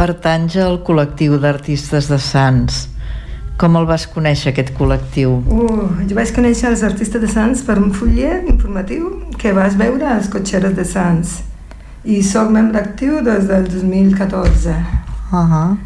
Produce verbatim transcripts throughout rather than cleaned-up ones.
pertanys al col·lectiu d'artistes de Sants. Com el vas conèixer, aquest col·lectiu? Uh, jo vaig conèixer els artistes de Sants per un fullet informatiu que vas veure a les cotxeres de Sants. I soc membre actiu des del dos mil catorze. Uh-huh.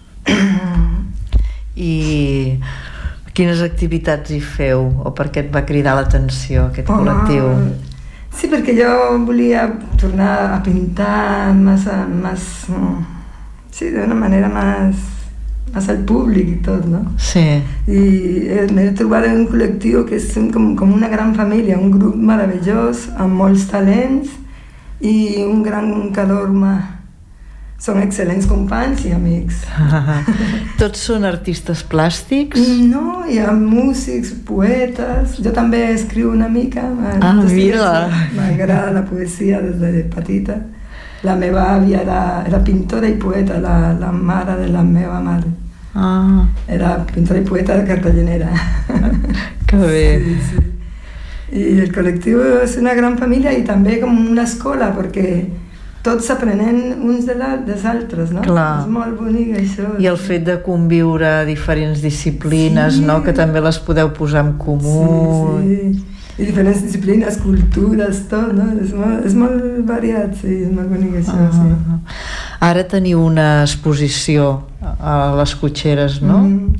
I quines activitats hi feu? O per què et va cridar l'atenció aquest col·lectiu? Uh, sí, perquè jo volia tornar a pintar massa, més, sí, d'una manera més, més al públic i tot, no? Sí. I m'he trobat en un col·lectiu que és com, com una gran família, un grup meravellós, amb molts talents i un gran calor humà. Són excel·lents companys i amics. Tots són artistes plàstics? No, hi ha músics, poetes. Jo també escriu una mica. Ah, mira! M'agrada la poesia des de petita. La meva àvia era, era pintora i poeta, la, la mare de la meva mare. Ah. Era pintora i poeta de cartellenera. Que bé! Sí, sí. I el col·lectiu és una gran família i també com una escola, perquè tots aprenent uns de dels altres, no? Clar. És molt bonic això. I el fet de conviure diferents disciplines, sí. No? Que també les podeu posar en comú. Sí, sí. I diferents disciplines, cultures, tot, no? És molt, és molt variat, sí, és molt bonic això, ah. Sí. Ara teniu una exposició a les cotxeres, no? Mm.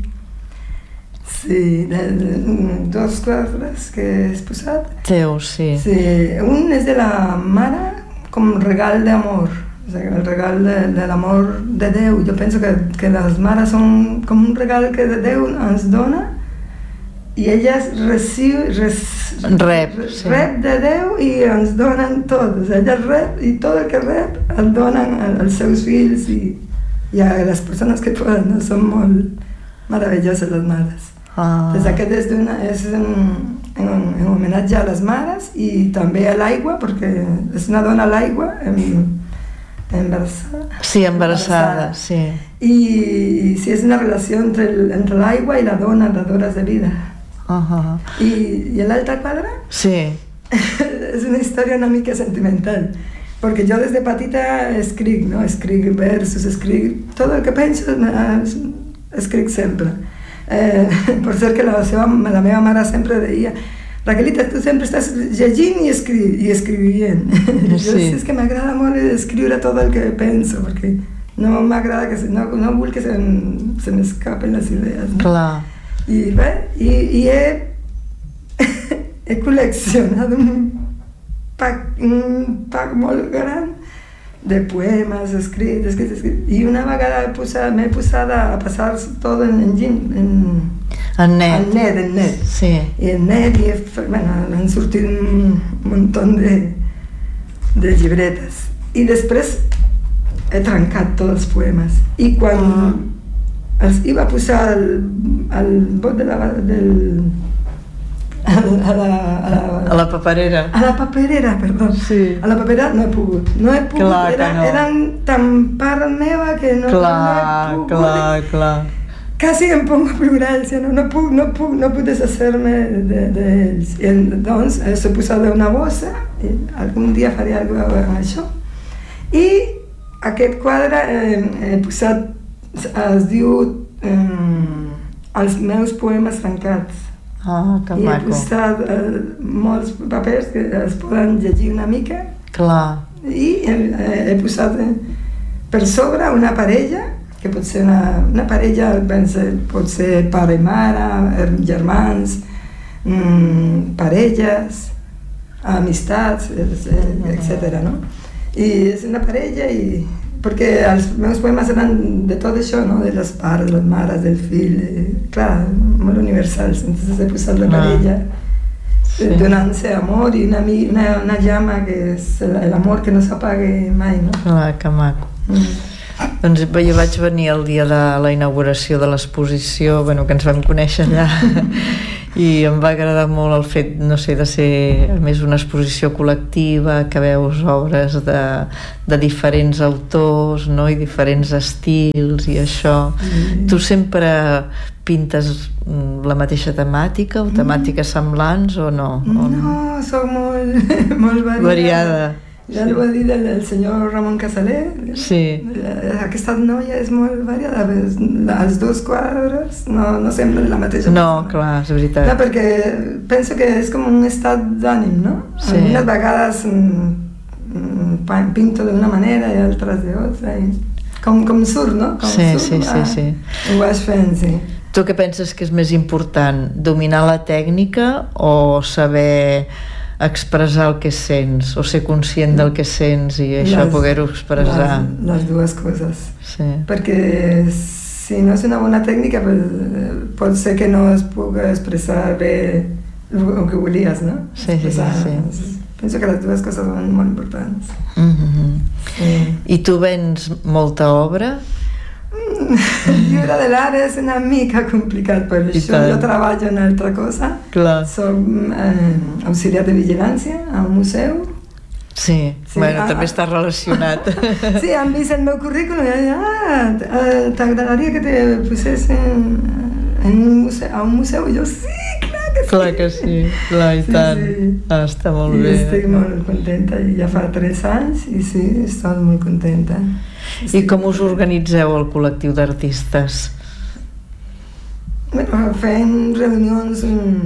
Sí, de, de, dos quadres que he exposat. Teu, sí. Sí, un és de la mare, com regal d'amor, o sigui, el regal de, de l'amor de Déu. Jo penso que, que les mares són com un regal que de Déu ens dona i elles reciu, res, rep, sí. Rep de Déu i ens donen tot. O sigui, elles rep i tot el que rep el donen als seus fills i, i a les persones que poden. No? Són molt meravelloses les mares. Ah. Doncs aquest és, és en, en, en homenatge a les mares i també a l'aigua, perquè és una dona a l'aigua embarassada. Sí, embarassada, sí. I, i sí, és una relació entre, entre l'aigua i la dona, dadores de vida. Uh-huh. I, i l'altre quadre? Sí. És una història una mica sentimental, perquè jo des de petita escric, no? Escric versos, escric tot el que penso, escric sempre. Eh, per cert que la, seva, la meva mare sempre deia: Raquelita, tu sempre estàs llegint i, escri i escrivint. Sí. Jo és que m'agrada molt escriure tot el que penso, perquè no m'agrada que se, no, no vull que se, se m'escapen les idees. No? Clar. I bé, i, i he, he col·leccionat un pack, un pack molt gran de poemes escrits, escrits, escrits. I una vegada m'he posat a passar tot en enginy, en, en net. En net, en net. Sí. I en net i he, bueno, han sortit un munt de, de llibretes. I després he trencat tots els poemes. I quan uh-huh. els iba a posar al, al bot de la, del... A la, a, la, a, la, a la paperera. A la paperera, perdó. Sí. A la paperera no he pogut. No he pogut. Clar, Era, no. Eren tan part meva que no, clar, no he pogut. Clar, clar. Quasi em pongo a plorar, no, no puc, no puc, no puc deshacer-me d'ells. De, de doncs he posat una bossa, i algun dia faré alguna cosa amb això. I aquest quadre eh, he posat, es diu eh, Els meus poemes trencats. Ah, que I maco. he posat eh, molts papers que es poden llegir una mica. Clar. I he, he posat eh, per sobre una parella, que pot ser una, una parella, pense, pot ser pare i mare, germans, mm, parelles, amistats, etcètera. No? I és una parella i... perquè els meus poemes eren de tot això, no? De les pares, de les mares, del fill, de, clar, molt universals. Entonces he posat la parella sí. donant-se amor i una, una, una llama que és l'amor que no s'apague mai, no? Clar, que maco. Mm. Doncs jo vaig venir el dia de la inauguració de l'exposició, bueno, que ens vam conèixer allà, i em va agradar molt el fet, no sé, de ser a més una exposició col·lectiva, que veus obres de, de diferents autors, no? I diferents estils i això. Mm. Tu sempre pintes la mateixa temàtica o temàtiques semblants o no? No, soc molt, molt variada. Variada. Ja sí. Ho va dir el, el senyor Ramon Casaler. Sí. Aquesta noia és molt variada. Els dos quadres no, no semblen la mateixa. No, persona. Clar, és veritat. No, perquè penso que és com un estat d'ànim, no? Sí. Algunes vegades mm, pinto d'una manera i altres d'altra. Com, com surt, no? Com sí, surt, sí, sí, sí. Ho vaig fent, sí. Tu què penses que és més important? Dominar la tècnica o saber expressar el que sents? O ser conscient del que sents i això les, poder-ho expressar? Les, les dues coses. Sí. Perquè si no és una bona tècnica pot ser que no es pugui expressar bé el que volies, no? Sí, sí, sí, sí. Penso que les dues coses són molt importants. Mm-hmm. Sí. I tu vens molta obra? El llibre de l'art és una mica complicat, per això jo treballo en altra cosa. Clar. Soc eh, auxiliar de vigilància a un museu. Sí, sí. Bueno, ah, també està relacionat. Sí, han vist el meu currículum i han dit, ah, t'agradaria que te posés en, en un museu, a un museu? I jo, sí, clar que sí. Clar que sí, clar, i sí, tant. Sí. Ah, està molt I bé. I estic molt contenta, i ja fa tres anys, i sí, estic molt contenta. I com us organitzeu el col·lectiu d'artistes? Bueno, fem reunions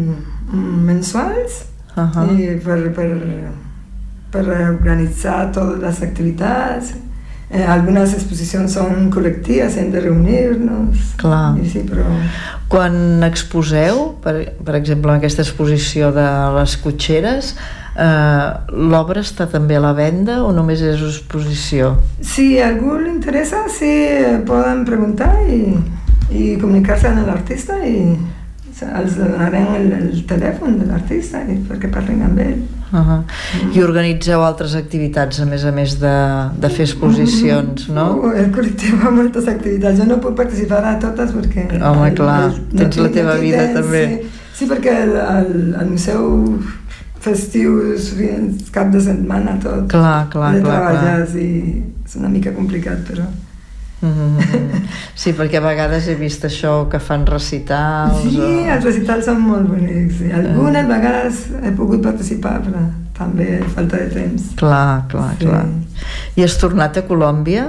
mensuals uh-huh. i per, per, per organitzar totes les activitats. Eh, algunes exposicions són col·lectives, hem de reunir-nos. Clar. I sí, però... Quan exposeu, per, per exemple, en aquesta exposició de les cotxeres, eh, l'obra està també a la venda o només és exposició? Si a algú li interessa, sí, poden preguntar i, i comunicar-se amb l'artista i els donarem el, el telèfon de l'artista perquè parlin amb ell. Uh-huh. Mm. I organitzeu altres activitats a més a més de, de fer exposicions, no? Uh, el col·lectiu fa moltes activitats, jo no puc participar a totes perquè... Home, clar, el, el, tens no, la teva vida tens, també. Sí, sí, perquè el, el, el museu festiu cap de setmana tot. Clar, clar, de clar, clar. I és una mica complicat, però... Mm-hmm. Sí, perquè a vegades he vist això que fan recitals. Sí, o... els recitals són molt bonics. Sí. Algunes eh. vegades he pogut participar, però també falta de temps. Clar, clar, sí. clar. I has tornat a Colòmbia?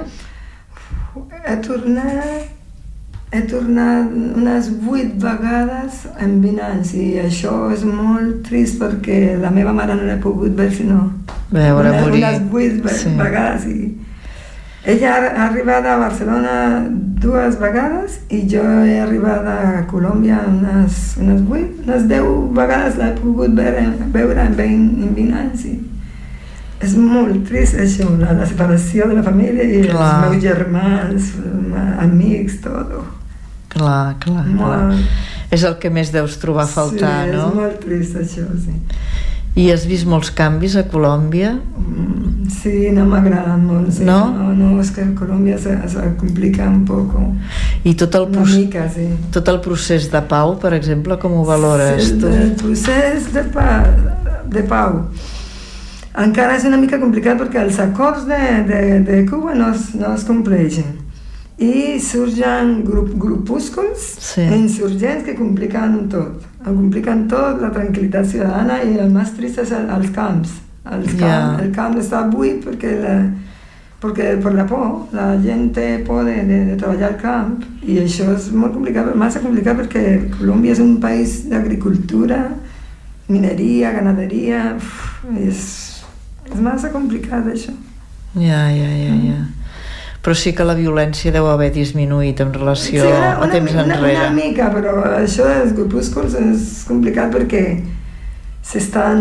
He tornat... He tornat unes vuit vegades en vint anys i això és molt trist perquè la meva mare no l'he pogut veure sinó veure una, morir. Unes vuit sí. vegades i ella ha arribat a Barcelona dues vegades i jo he arribat a Colòmbia unes, unes vuit, unes deu vegades l'he pogut veure, veure en vint anys i és molt trist això, la, la separació de la família i clar. Els meus germans, amics, tot. Clar, clar, clar. És el que més deus trobar a faltar, sí, no? Sí, és molt trist això, sí. I has vist molts canvis a Colòmbia? Mm, sí, no m'agrada molt. Sí. No? No, no, és que Colòmbia se, se complica un poc. I tot el, Una mica, sí. tot el procés de pau, per exemple, com ho valores sí, tu? El procés de, pa, de pau encara és una mica complicat perquè els acords de, de, de Cuba no es, no es compleixen. I surgen grup, grupúsculs sí. insurgents que compliquen tot. Compliquen tot, la tranquil·litat ciutadana i el més trist és el, els camps. Els camp, yeah. El camp està buit perquè, la, perquè per la por, la gent té por de, de, de treballar al camp i això és molt complicat, massa complicat perquè Colòmbia és un país d'agricultura, mineria, ganaderia, uf, és, és massa complicat això. Ja, ja, ja, ja. Però sí que la violència deu haver disminuït en relació sí, una, a temps una, enrere. Una mica, però això dels grupúsculs és complicat perquè s'estan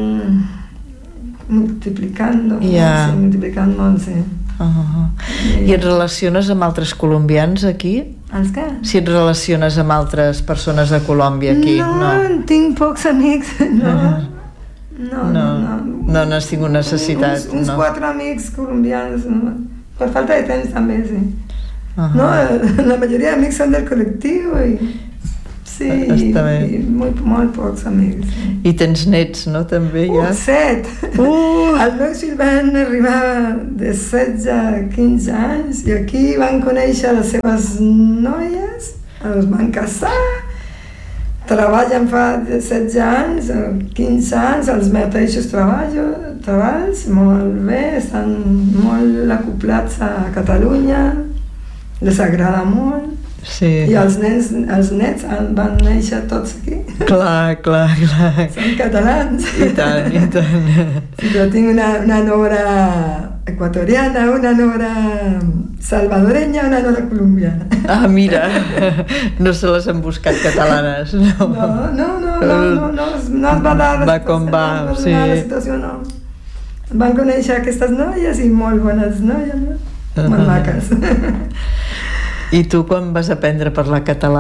multiplicant, yeah. sí, multiplicant molt, sí. Uh-huh. I et relaciones amb altres colombians aquí? Els què? Si et relaciones amb altres persones de Colòmbia aquí? No, no. tinc pocs amics, no. Uh-huh. No, no, no. No, no has tingut necessitat. Uns, uns no. quatre amics colombians, no. Per falta de temps també, sí. Uh-huh. No, la majoria d'amics són del col·lectiu i sí, i, i molt, molt pocs amics. Sí. I tens nets, no, també ja? Uh, set! Uh. Els meus fills van arribar de setze a quinze anys i aquí van conèixer les seves noies, els van casar, treballen fa setze anys, quinze anys, els mateixos treballs, treballs, molt bé, estan molt acoplats a Catalunya, les agrada molt. Sí. I els nens, els nets van néixer tots aquí. Clar, clar, clar. Són catalans. I tant, i tant. Sí, però tinc una, una nora equatoriana, una nora salvadoreña, una nora colombiana. Ah, mira, no se les han buscat catalanes, no? No, no, no, no, no, no, no es va dar la va com va, no, sí. La situació, no. Van conèixer aquestes noies i molt bones noies, no? Uh-huh. Molt maques. I tu quan vas aprendre a parlar català?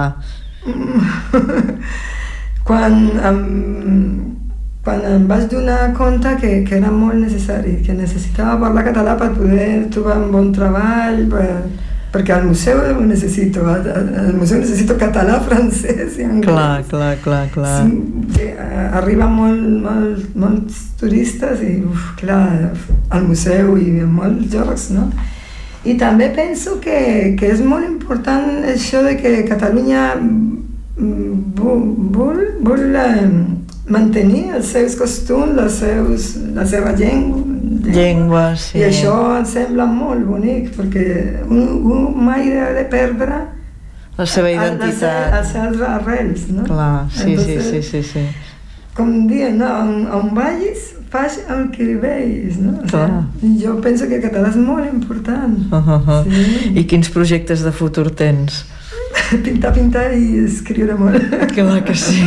quan, um, quan em vaig donar compte que, que era molt necessari, que necessitava parlar català per poder trobar un bon treball, per, perquè al museu ho necessito, al, al museu necessito català, francès i anglès. Clar, clar, clar, clar. Sí, arriben molt, molt, molts turistes i, uf, clar, al museu i en molts llocs, no? I també penso que, que és molt important això de que Catalunya vol, vol, vol eh, mantenir els seus costums, les seus, la seva llengua. Llengua, sí. I això em sembla molt bonic, perquè un, un mai ha de perdre la seva identitat. Les seves arrels, no? Clar, sí, Entonces, sí, sí, sí, sí. Com diuen, no? On, on vagis, fas el que veis, no? O sigui, jo penso que el català és molt important. Uh -huh. Sí. I quins projectes de futur tens? Pintar, pintar i escriure molt. Clar que sí.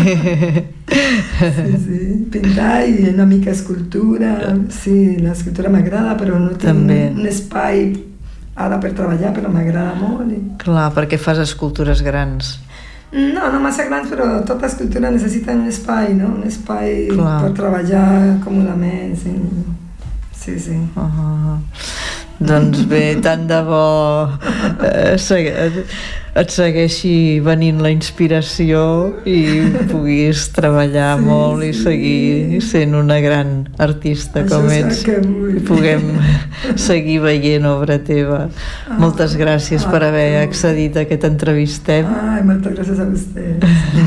Sí, sí. Pintar i una mica escultura. Sí, l'escultura m'agrada, però no tinc També. un espai ara per treballar, però m'agrada molt. I... Clar, perquè fas escultures grans. No, no massa grans, però tota escultura necessita un espai, no? Un espai Clar. per treballar còmodament, sí. Sí, sí. Uh -huh. Doncs bé, tant de bo eh, segue, et segueixi venint la inspiració i puguis treballar sí, molt i sí. seguir sent una gran artista Això com ets i puguem seguir veient obra teva. Ah, moltes gràcies ah, per haver accedit a aquest entrevistem. Ai, moltes gràcies a vostè.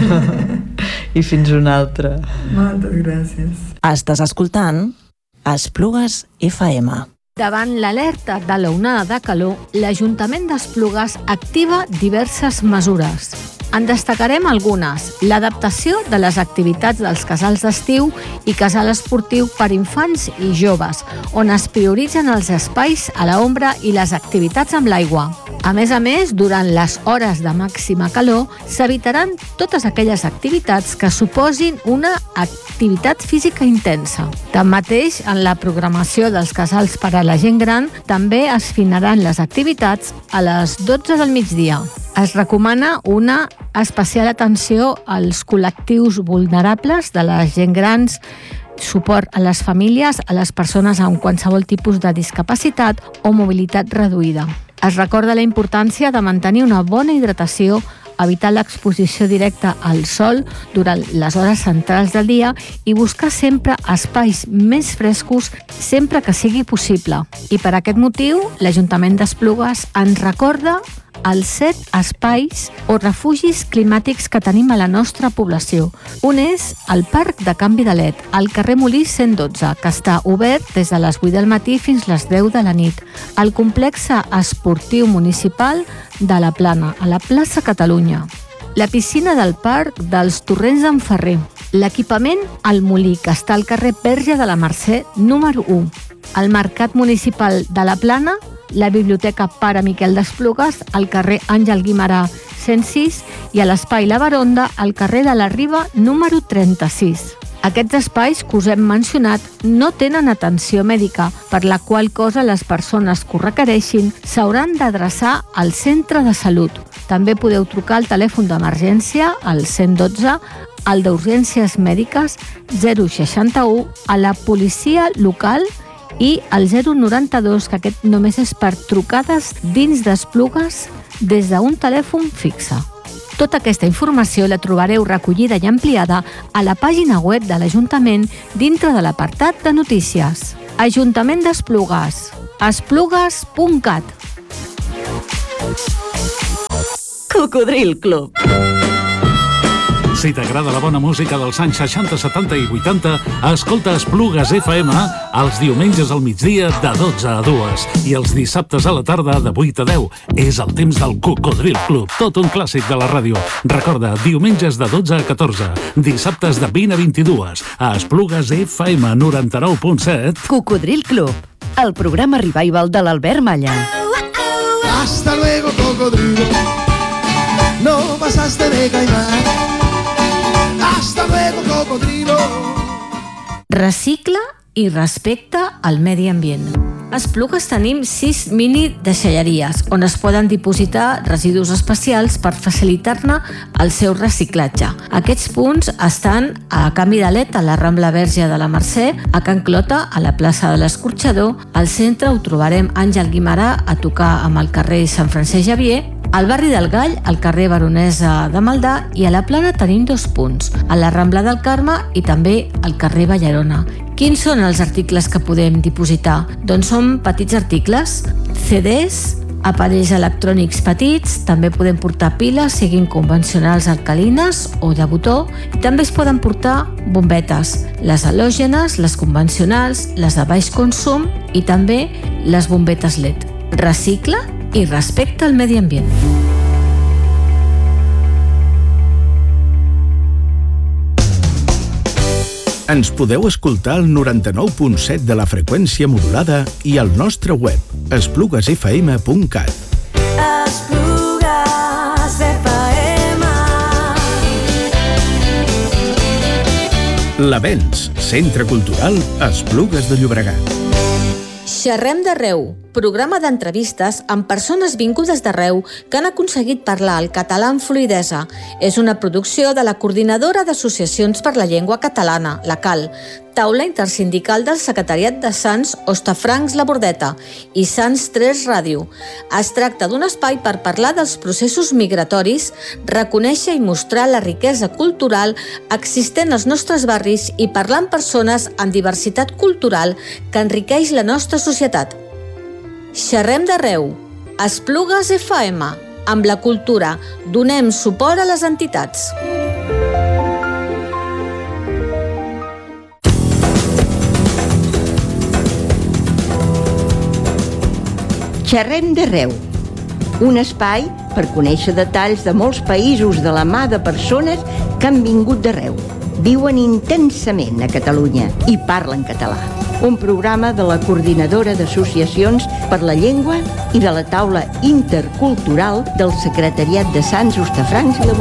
I fins una altra. Moltes gràcies. Estàs escoltant Esplugues F M. Davant l'alerta de l'onada de calor, l'Ajuntament d'Esplugues activa diverses mesures. En destacarem algunes: l'adaptació de les activitats dels casals d'estiu i casal esportiu per infants i joves, on es prioritzen els espais a l'ombra i les activitats amb l'aigua. A més a més, durant les hores de màxima calor, s'evitaran totes aquelles activitats que suposin una activitat física intensa. Tanmateix, en la programació dels casals per a la gent gran, també es finaran les activitats a les dotze del migdia. Es recomana una especial atenció als col·lectius vulnerables de les gent grans, suport a les famílies, a les persones amb qualsevol tipus de discapacitat o mobilitat reduïda. Es recorda la importància de mantenir una bona hidratació, evitar l'exposició directa al sol durant les hores centrals del dia i buscar sempre espais més frescos sempre que sigui possible. I per aquest motiu, l'Ajuntament d'Esplugues ens recorda els set espais o refugis climàtics que tenim a la nostra població. Un és el Parc de Canvi de L E D, al carrer Molí cent dotze, que està obert des de les vuit del matí fins les deu de la nit. El complex esportiu municipal de la Plana, a la plaça Catalunya. La piscina del Parc dels Torrents d'en Ferrer. L'equipament al Molí, que està al carrer Verge de la Mercè, número u. El Mercat Municipal de la Plana, la Biblioteca Pare Miquel d'Esplugues, al carrer Àngel Guimerà cent sis i a l'Espai La Baronda, al carrer de la Riba número trenta-sis. Aquests espais que us hem mencionat no tenen atenció mèdica, per la qual cosa les persones que ho requereixin s'hauran d'adreçar al centre de salut. També podeu trucar al telèfon d'emergència, al cent dotze, al d'urgències mèdiques zero seixanta-u, a la policia local i al zero noranta-dos, que aquest només és per trucades dins d'Esplugues des d'un telèfon fixe. Tota aquesta informació la trobareu recollida i ampliada a la pàgina web de l'Ajuntament dintre de l'apartat de notícies. Ajuntament d'Esplugues, esplugues punt cat. Cocodril Club. Si t'agrada la bona música dels anys seixanta, setanta i vuitanta, escolta Esplugues F M els diumenges al migdia de dotze a dues i els dissabtes a la tarda de vuit a deu. És el temps del Cocodril Club, tot un clàssic de la ràdio. Recorda, diumenges de dotze a catorze, dissabtes de vint a vint-i-dues, a Esplugues F M noranta-nou punt set. Cocodril Club, el programa revival de l'Albert Malla. Hasta luego, cocodrilo. No pasaste de caimán. Hasta luego, cocodrilo. Recicla i respecta el medi ambient. A Esplugues tenim sis mini deixalleries on es poden dipositar residus especials per facilitar-ne el seu reciclatge. Aquests punts estan a Can Vidalet, a la Rambla Verge de la Mercè, a Can Clota, a la plaça de l'Escorxador, al centre ho trobarem Àngel Guimarà a tocar amb el carrer Sant Francesc Xavier, al barri del Gall, al carrer Baronesa de Maldà, i a la Plana tenim dos punts, a la Rambla del Carme i també al carrer Ballarona. Quins són els articles que podem dipositar? Doncs són petits articles, C Ds, aparells electrònics petits, també podem portar piles, siguin convencionals alcalines o de botó, i també es poden portar bombetes, les halògenes, les convencionals, les de baix consum i també les bombetes L E D. Recicla i respecta el medi ambient. Ens podeu escoltar al noranta-nou punt set de la freqüència modulada i al nostre web, esplugues f m punt cat. Esplugues F M. L'Avenç, Centre Cultural Esplugues de Llobregat. Xerrem d'arreu, programa d'entrevistes amb persones vingudes d'arreu que han aconseguit parlar el català amb fluïdesa. És una producció de la Coordinadora d'Associacions per la Llengua Catalana, la CAL, taula intersindical del Secretariat de Sants Hostafrancs La Bordeta i Sants tres Ràdio. Es tracta d'un espai per parlar dels processos migratoris, reconèixer i mostrar la riquesa cultural existent als nostres barris i parlar amb persones amb diversitat cultural que enriqueix la nostra societat. Xerrem d'arreu, Esplugues F M, amb la cultura, donem suport a les entitats. Xerrem d'arreu, un espai per conèixer detalls de molts països de la mà de persones que han vingut d'arreu, viuen intensament a Catalunya i parlen català. Un programa de la Coordinadora d'Associacions per la Llengua i de la taula intercultural del Secretariat de Sants Hostafrancs i la